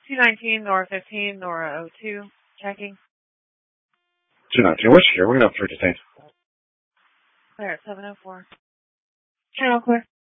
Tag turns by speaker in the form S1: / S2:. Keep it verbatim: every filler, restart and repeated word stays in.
S1: two nineteen, Nora fifteen, Nora oh two, checking.
S2: two nineteen, what's your, we're going to have three detained.
S1: Clear at seven oh four. Channel clear.